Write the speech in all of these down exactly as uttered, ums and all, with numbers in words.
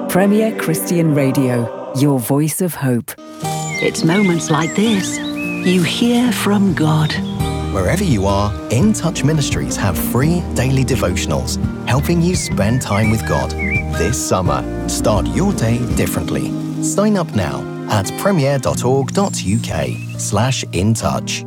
Premier Christian Radio, your voice of hope. It's moments like this you hear from God. Wherever you are, In Touch Ministries have free daily devotionals, helping you spend time with God. This summer, start your day differently. Sign up now at premier.org.uk slash in touch.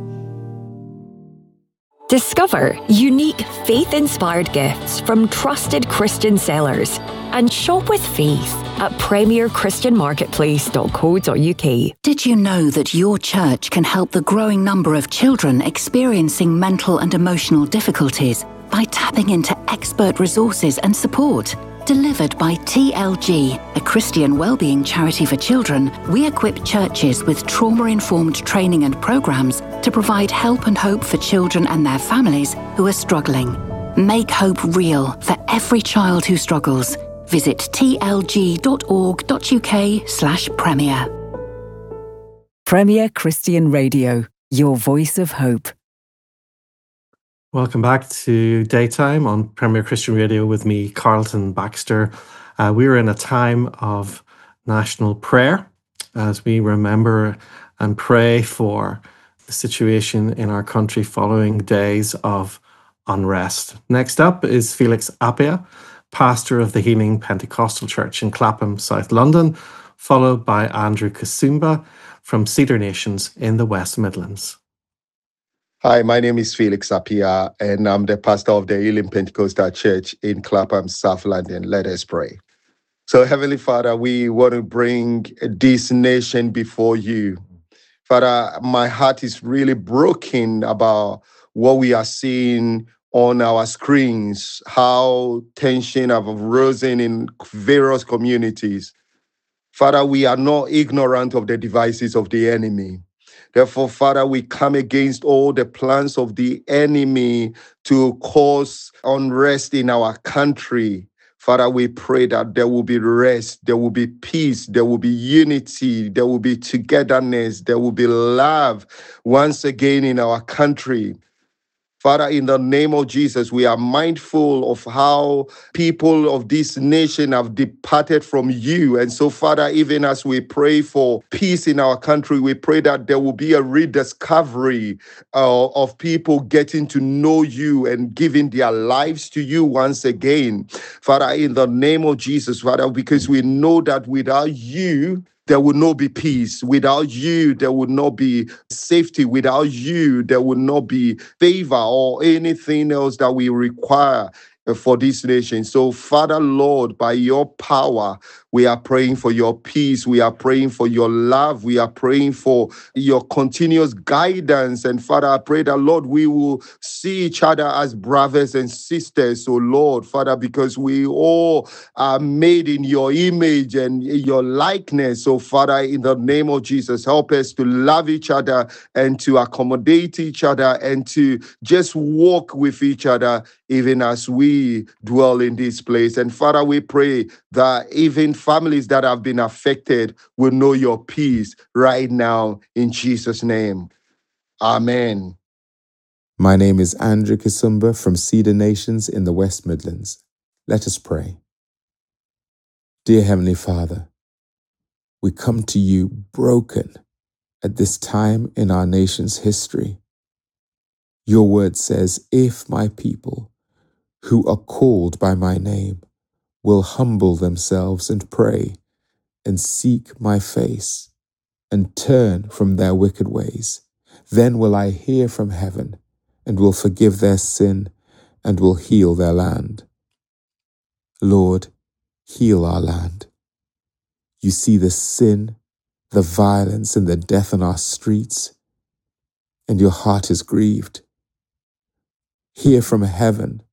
Discover unique faith-inspired gifts from trusted Christian sellers and shop with faith at premier christian marketplace dot co dot uk. Did you know that your church can help the growing number of children experiencing mental and emotional difficulties by tapping into expert resources and support? Delivered by T L G, a Christian wellbeing charity for children, we equip churches with trauma-informed training and programs to provide help and hope for children and their families who are struggling. Make hope real for every child who struggles. Visit tlg.org.uk slash premier. Premier Christian Radio, your voice of hope. Welcome back to Daytime on Premier Christian Radio with me, Carlton Baxter. Uh, we're in a time of national prayer as we remember and pray for the situation in our country following days of unrest. Next up is Felix Appiah, pastor of the Healing Pentecostal Church in Clapham, South London, followed by Andrew Kasumba from Cedar Nations in the West Midlands. Hi, my name is Felix Appiah, and I'm the pastor of the Healing Pentecostal Church in Clapham, South London. Let us pray. So, Heavenly Father, we want to bring this nation before you. Father, my heart is really broken about what we are seeing on our screens, how tension have risen in various communities. Father, we are not ignorant of the devices of the enemy. Therefore, Father, we come against all the plans of the enemy to cause unrest in our country. Father, we pray that there will be rest, there will be peace, there will be unity, there will be togetherness, there will be love once again in our country. Father, in the name of Jesus, we are mindful of how people of this nation have departed from you. And so, Father, even as we pray for peace in our country, we pray that there will be a rediscovery uh, of people getting to know you and giving their lives to you once again. Father, in the name of Jesus, Father, because we know that without you, there will not be peace. Without you, there will not be safety. Without you, there will not be favor or anything else that we require for this nation. So, Father, Lord, by your power, we are praying for your peace. We are praying for your love. We are praying for your continuous guidance. And Father, I pray that, Lord, we will see each other as brothers and sisters. So, Lord, Father, because we all are made in your image and your likeness. So, Father, in the name of Jesus, help us to love each other and to accommodate each other and to just walk with each other, even as we dwell in this place. And Father, we pray that even families that have been affected will know your peace right now in Jesus' name. Amen. My name is Andrew Kasumba from Cedar Nations in the West Midlands. Let us pray. Dear Heavenly Father, we come to you broken at this time in our nation's history. Your word says, if my people who are called by my name will humble themselves and pray and seek my face and turn from their wicked ways, then will I hear from heaven and will forgive their sin and will heal their land. Lord, heal our land. You see the sin, the violence and the death on our streets, and your heart is grieved. Hear from heaven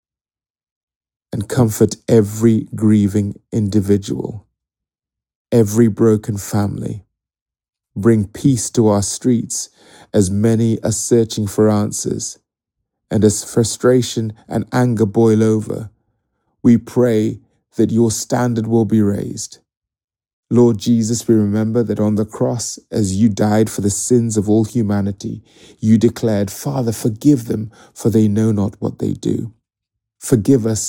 and comfort every grieving individual, every broken family. Bring peace to our streets as many are searching for answers, and as frustration and anger boil over, we pray that your standard will be raised. Lord Jesus, we remember that on the cross, as you died for the sins of all humanity, you declared, Father, forgive them, for they know not what they do. Forgive us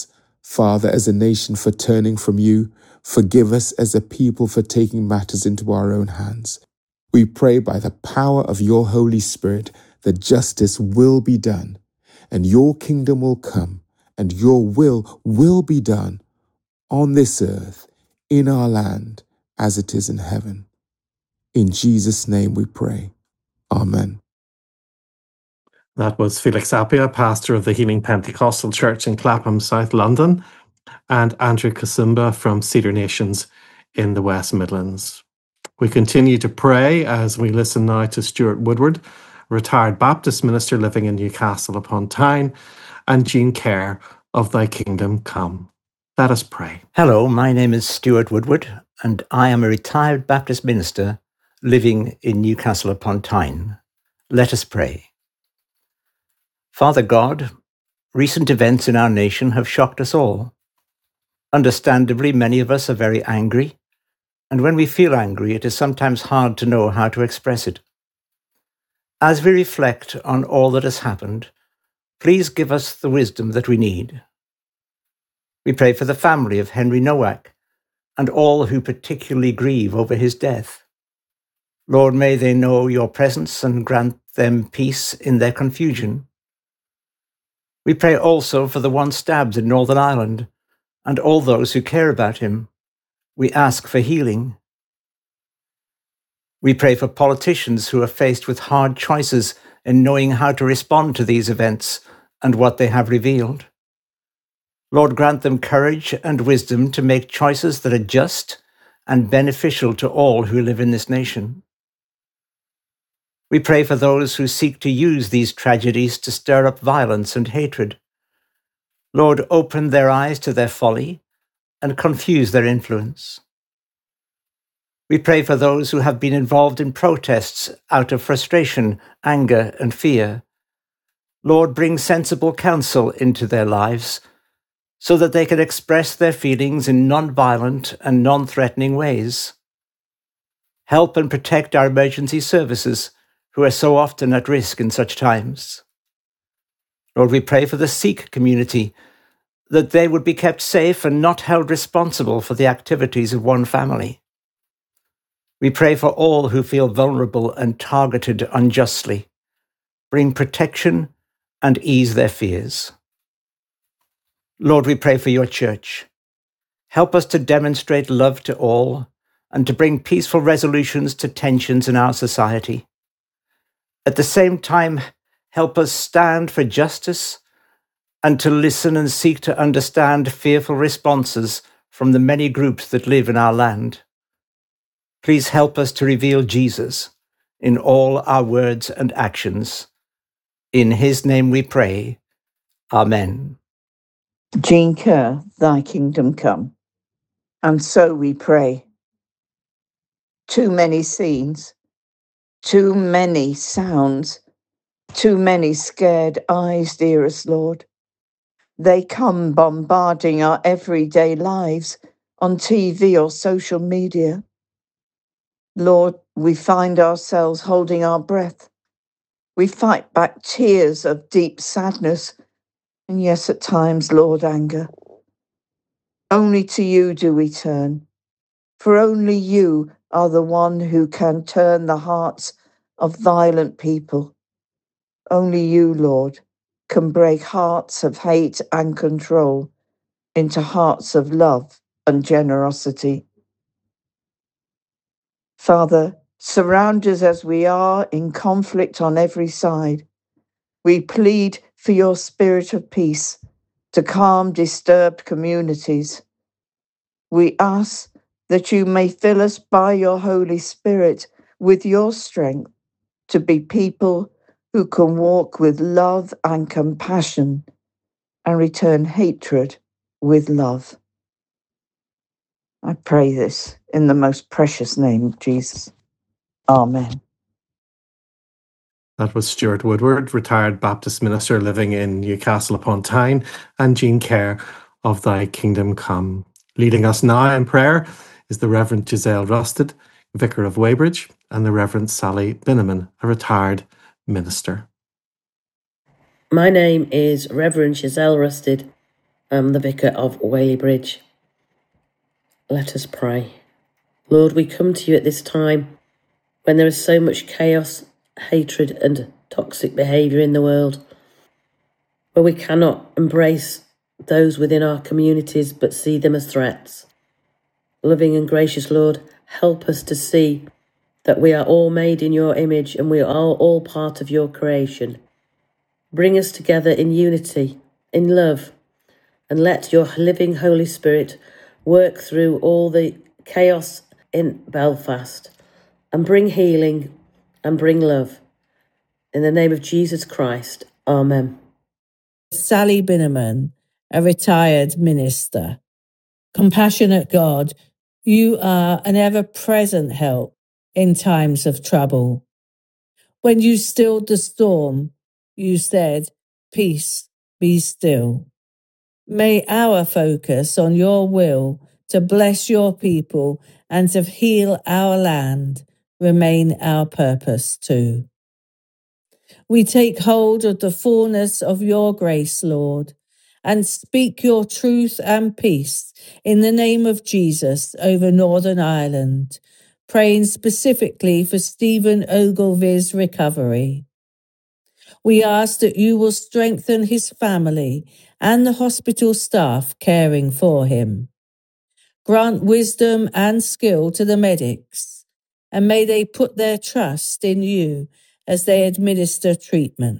Father, as a nation for turning from you. Forgive us as a people for taking matters into our own hands. We pray by the power of your Holy Spirit that justice will be done, and your kingdom will come, and your will will be done on this earth, in our land, as it is in heaven. In Jesus' name we pray. Amen. That was Felix Appiah, pastor of the Healing Pentecostal Church in Clapham, South London, and Andrew Kasumba from Cedar Nations in the West Midlands. We continue to pray as we listen now to Stuart Woodward, retired Baptist minister living in Newcastle upon Tyne, and Jean Kerr of Thy Kingdom Come. Let us pray. Hello, my name is Stuart Woodward, and I am a retired Baptist minister living in Newcastle upon Tyne. Let us pray. Father God, recent events in our nation have shocked us all. Understandably, many of us are very angry, and when we feel angry, it is sometimes hard to know how to express it. As we reflect on all that has happened, please give us the wisdom that we need. We pray for the family of Henry Nowak and all who particularly grieve over his death. Lord, may they know your presence and grant them peace in their confusion. We pray also for the one stabbed in Northern Ireland and all those who care about him. We ask for healing. We pray for politicians who are faced with hard choices in knowing how to respond to these events and what they have revealed. Lord, grant them courage and wisdom to make choices that are just and beneficial to all who live in this nation. We pray for those who seek to use these tragedies to stir up violence and hatred. Lord, open their eyes to their folly and confuse their influence. We pray for those who have been involved in protests out of frustration, anger, and fear. Lord, bring sensible counsel into their lives so that they can express their feelings in non-violent and non-threatening ways. Help and protect our emergency services, who are so often at risk in such times. Lord, we pray for the Sikh community, that they would be kept safe and not held responsible for the activities of one family. We pray for all who feel vulnerable and targeted unjustly. Bring protection and ease their fears. Lord, we pray for your church. Help us to demonstrate love to all and to bring peaceful resolutions to tensions in our society. At the same time, help us stand for justice and to listen and seek to understand fearful responses from the many groups that live in our land. Please help us to reveal Jesus in all our words and actions. In his name we pray. Amen. Jean Kerr, Thy Kingdom Come. And so we pray. Too many scenes, too many sounds, too many scared eyes, dearest Lord. They come bombarding our everyday lives on T V or social media. Lord, we find ourselves holding our breath. We fight back tears of deep sadness, and yes, at times, Lord, anger. Only to you do we turn, for only you are the one who can turn the hearts of violent people. Only you, Lord, can break hearts of hate and control into hearts of love and generosity. Father, surround us as we are in conflict on every side. We plead for your spirit of peace to calm disturbed communities. We ask that you may fill us by your Holy Spirit with your strength to be people who can walk with love and compassion and return hatred with love. I pray this in the most precious name of Jesus. Amen. That was Stuart Woodward, retired Baptist minister living in Newcastle upon Tyne, and Jean Kerr of Thy Kingdom Come. Leading us now in prayer is the Reverend Giselle Rusted, Vicar of Weybridge, and the Reverend Sally Binneman, a retired minister. My name is Reverend Giselle Rusted, I'm the vicar of Whaley Bridge. Let us pray. Lord, we come to you at this time when there is so much chaos, hatred and toxic behaviour in the world, where we cannot embrace those within our communities but see them as threats. Loving and gracious Lord, help us to see that we are all made in your image and we are all part of your creation. Bring us together in unity, in love, and let your living Holy Spirit work through all the chaos in Belfast and bring healing and bring love. In the name of Jesus Christ, Amen. Sally Binneman, a retired minister. Compassionate God, you are an ever-present help in times of trouble. When you stilled the storm, you said, "Peace, be still." May our focus on your will to bless your people and to heal our land remain our purpose too. We take hold of the fullness of your grace, Lord, and speak your truth and peace in the name of Jesus over Northern Ireland, praying specifically for Stephen Ogilvy's recovery. We ask that you will strengthen his family and the hospital staff caring for him. Grant wisdom and skill to the medics, and may they put their trust in you as they administer treatment.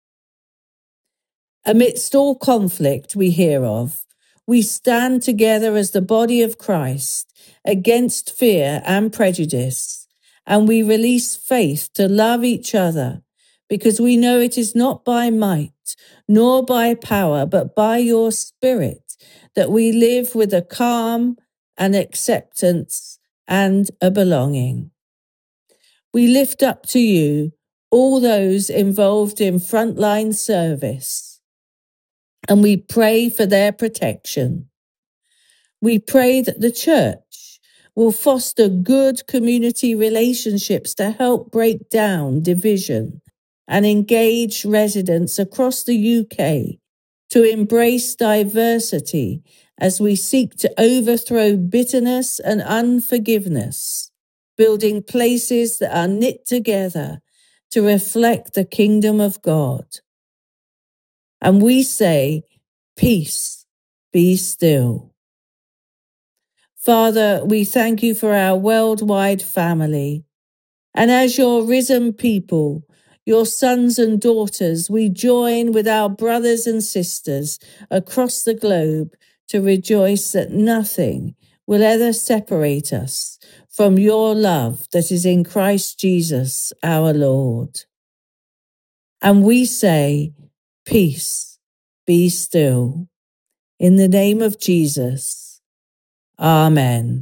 Amidst all conflict we hear of, we stand together as the body of Christ against fear and prejudice, and we release faith to love each other, because we know it is not by might nor by power, but by your Spirit that we live with a calm, an acceptance, and a belonging. We lift up to you all those involved in frontline service, and we pray for their protection. We pray that the church will foster good community relationships to help break down division and engage residents across the U K to embrace diversity as we seek to overthrow bitterness and unforgiveness, building places that are knit together to reflect the kingdom of God. And we say, peace, be still. Father, we thank you for our worldwide family. And as your risen people, your sons and daughters, we join with our brothers and sisters across the globe to rejoice that nothing will ever separate us from your love that is in Christ Jesus, our Lord. And we say, peace, be still. In the name of Jesus, Amen.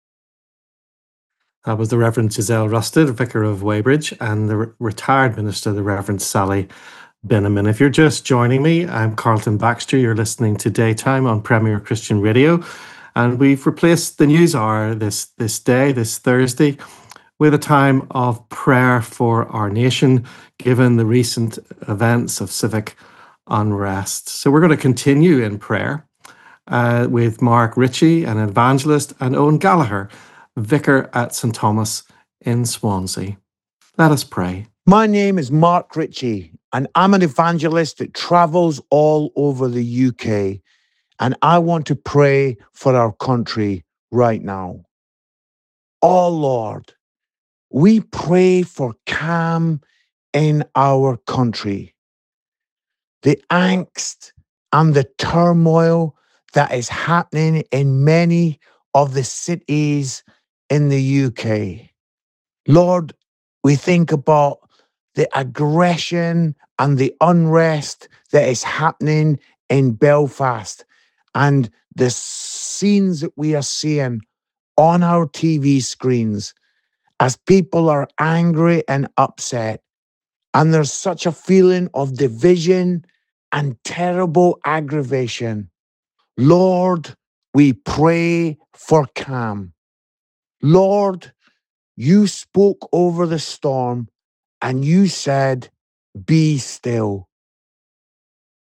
That was the Reverend Giselle Rusted, Vicar of Weybridge, and the re- retired minister, the Reverend Sally Binneman. If you're just joining me, I'm Carlton Baxter. You're listening to Daytime on Premier Christian Radio, and we've replaced the news hour this, this day, this Thursday, with a time of prayer for our nation, given the recent events of civic unrest. So we're going to continue in prayer uh, with Mark Ritchie, an evangelist, and Owen Gallagher, Vicar at Saint Thomas in Swansea. Let us pray. My name is Mark Ritchie, and I'm an evangelist that travels all over the U K, and I want to pray for our country right now. Oh Lord, we pray for calm in our country. The angst and the turmoil that is happening in many of the cities in the U K. Lord, we think about the aggression and the unrest that is happening in Belfast and the scenes that we are seeing on our T V screens as people are angry and upset. And there's such a feeling of division and terrible aggravation. Lord, we pray for calm. Lord, you spoke over the storm and you said, be still.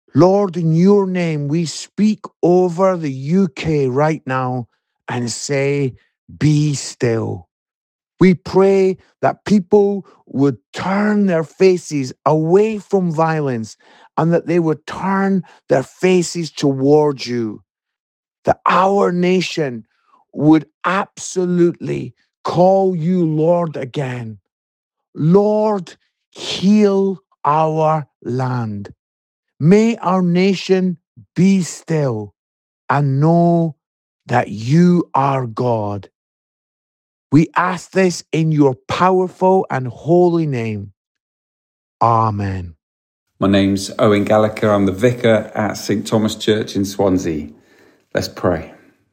Lord, in your name, we speak over the U K right now and say, be still. We pray that people would turn their faces away from violence and that they would turn their faces towards you. That our nation would absolutely call you Lord again. Lord, heal our land. May our nation be still and know that you are God. We ask this in your powerful and holy name. Amen. My name's Owen Gallagher. I'm the vicar at Saint Thomas Church in Swansea. Let's pray.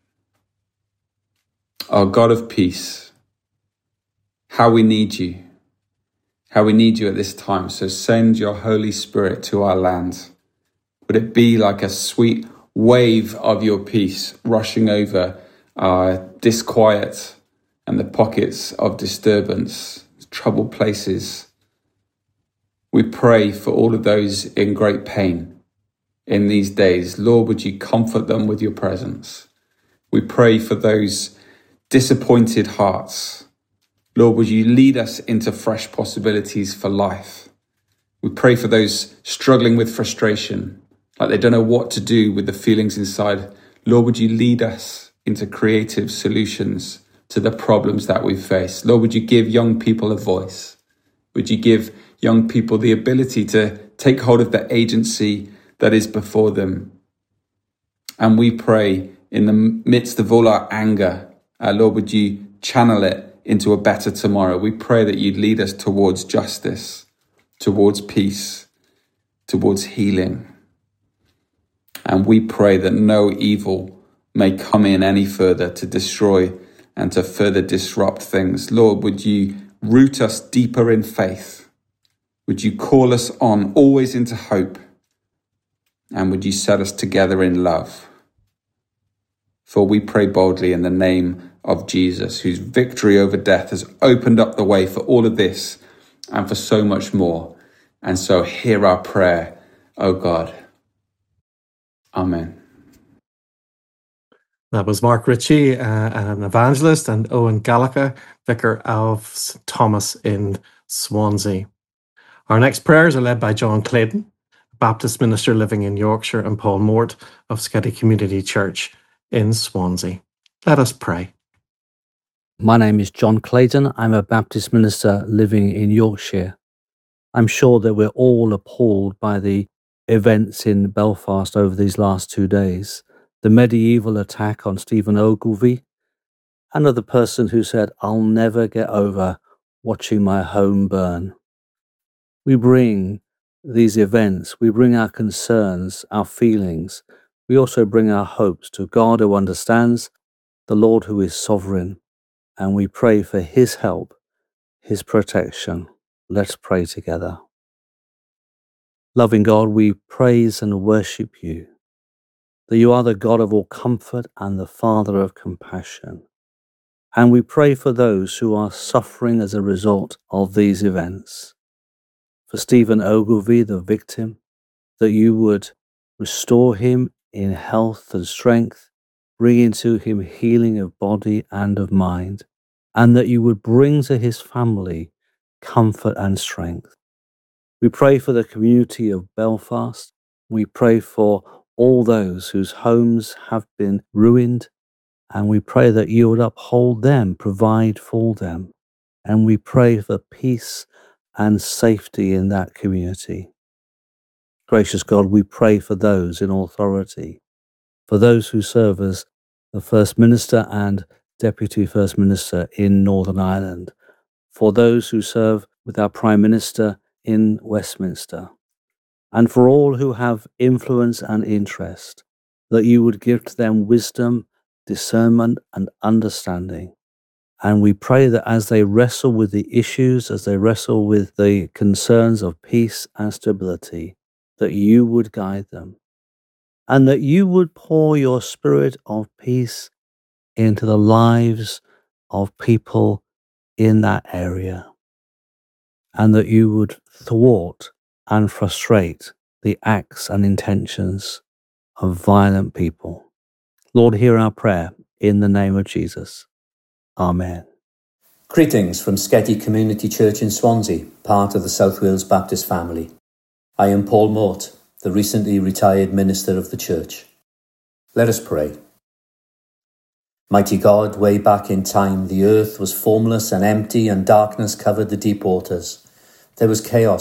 Our God of peace, how we need you, how we need you at this time. So send your Holy Spirit to our land. Would it be like a sweet wave of your peace rushing over our disquiet and the pockets of disturbance, troubled places. We pray for all of those in great pain in these days. Lord, would you comfort them with your presence? We pray for those disappointed hearts. Lord, would you lead us into fresh possibilities for life? We pray for those struggling with frustration, like they don't know what to do with the feelings inside. Lord, would you lead us into creative solutions to the problems that we face? Lord, would you give young people a voice? Would you give young people the ability to take hold of the agency that is before them? And we pray in the midst of all our anger, uh, Lord, would you channel it into a better tomorrow? We pray that you'd lead us towards justice, towards peace, towards healing. And we pray that no evil may come in any further to destroy and to further disrupt things. Lord, would you root us deeper in faith? Would you call us on always into hope? And would you set us together in love? For we pray boldly in the name of Jesus, whose victory over death has opened up the way for all of this and for so much more. And so hear our prayer, O God. Amen. That was Mark Ritchie, uh, an evangelist, and Owen Gallagher, vicar of Saint Thomas in Swansea. Our next prayers are led by John Clayton, a Baptist minister living in Yorkshire, and Paul Mort of Sketty Community Church in Swansea. Let us pray. My name is John Clayton. I'm a Baptist minister living in Yorkshire. I'm sure that we're all appalled by the events in Belfast over these last two days. The medieval attack on Stephen Ogilvie, another person who said, "I'll never get over watching my home burn." We bring these events, we bring our concerns, our feelings. We also bring our hopes to God who understands, the Lord who is sovereign, and we pray for his help, his protection. Let's pray together. Loving God, we praise and worship you, that you are the God of all comfort and the Father of compassion. And we pray for those who are suffering as a result of these events. For Stephen Ogilvie, the victim, that you would restore him in health and strength, bring into him healing of body and of mind, and that you would bring to his family comfort and strength. We pray for the community of Belfast. We pray for all those whose homes have been ruined, and we pray that you would uphold them, provide for them, and we pray for peace and safety in that community. Gracious God, we pray for those in authority, for those who serve as the First Minister and Deputy First Minister in Northern Ireland, for those who serve with our Prime Minister in Westminster, and for all who have influence and interest, that you would give to them wisdom, discernment, and understanding. And we pray that as they wrestle with the issues, as they wrestle with the concerns of peace and stability, that you would guide them, and that you would pour your spirit of peace into the lives of people in that area, and that you would thwart and frustrate the acts and intentions of violent people. Lord, hear our prayer in the name of Jesus. Amen. Greetings from Sketty Community Church in Swansea, part of the South Wales Baptist family. I am Paul Mort, the recently retired minister of the church. Let us pray. Mighty God, way back in time, the earth was formless and empty, and darkness covered the deep waters. There was chaos